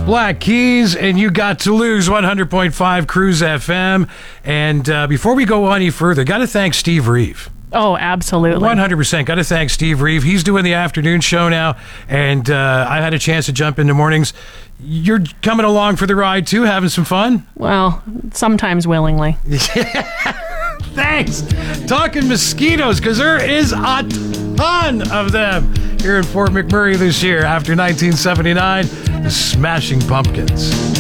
Black Keys, and you got to lose 100.5 Cruise FM. And before we go any further, got to thank Steve Reeve. Oh, absolutely. 100%. Got to thank Steve Reeve. He's doing the afternoon show now, and I had a chance to jump into mornings. You're coming along for the ride, too, having some fun? Well, sometimes willingly. Thanks. Talking mosquitoes, because there is a ton of them here in Fort McMurray this year after 1979, the Smashing Pumpkins.